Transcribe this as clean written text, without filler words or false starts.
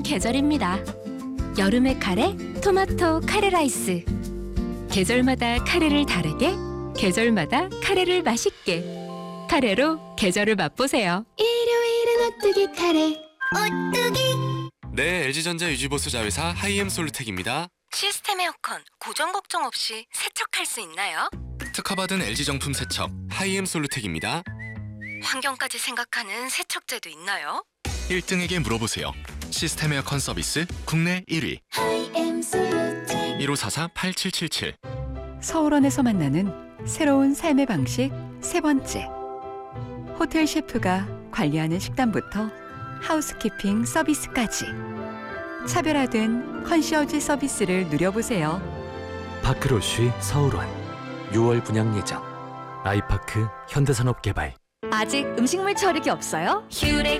계절입니다. 여름의 카레, 토마토 카레 라이스. 계절마다 카레를 다르게, 계절마다 카레를 맛있게. 카레로 계절을 맛보세요. 일요일은 오뚜기 카레. 오뚜기. 네, LG전자 유지보수 자회사 하이엠 솔루텍입니다. 시스템 에어컨 고정 걱정 없이 세척할 수 있나요? 특허받은 LG 정품 세척 하이엠 솔루텍입니다. 환경까지 생각하는 세척제도 있나요? 1등에게 물어보세요. 시스템 에어컨 서비스 국내 1위. 1544-8777. 서울원에서 만나는 새로운 삶의 방식 세 번째. 호텔 셰프가 관리하는 식단부터 하우스키핑 서비스까지 차별화된 컨시어지 서비스를 누려보세요. 파크로쉬 서울원 6월 분양 예정. 아이파크 현대산업개발. 아직 음식물 처리기 없어요? 휴레